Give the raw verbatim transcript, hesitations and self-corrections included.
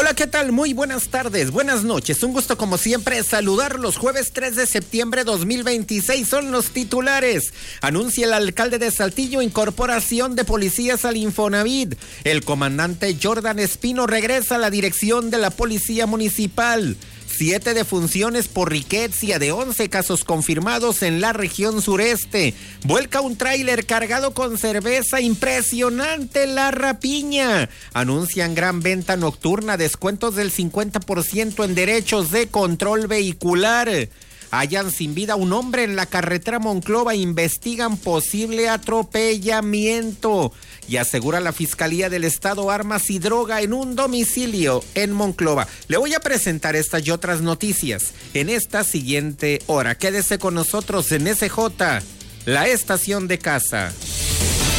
Hola, ¿qué tal? Muy buenas tardes, buenas noches. Un gusto como siempre saludarlos. Jueves tres de septiembre dos mil veintiséis son los titulares. Anuncia el alcalde de Saltillo incorporación de policías al Infonavit. El comandante Jordan Espino regresa a la dirección de la Policía Municipal. Siete defunciones por riqueza de once casos confirmados en la región sureste. Vuelca un tráiler cargado con cerveza. Impresionante la rapiña. Anuncian gran venta nocturna, descuentos del cincuenta por ciento en derechos de control vehicular. Hallan sin vida un hombre en la carretera Monclova, investigan posible atropellamiento. Y asegura la Fiscalía del Estado armas y droga en un domicilio en Monclova. Le voy a presentar estas y otras noticias en esta siguiente hora. Quédese con nosotros en S J, la estación de casa.